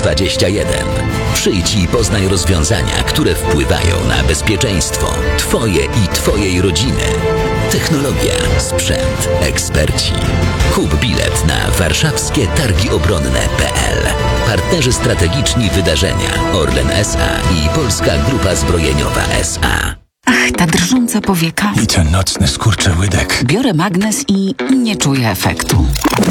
21. Przyjdź i poznaj rozwiązania, które wpływają na bezpieczeństwo Twoje i Twojej rodziny. Technologia, sprzęt, eksperci. Kup bilet na warszawskie targi obronne.pl. Partnerzy strategiczni wydarzenia Orlen S.A. i Polska Grupa Zbrojeniowa S.A. Ach, ta drżąca powieka. I ten nocny skurczyłydek. Biorę magnes i nie czuję efektu.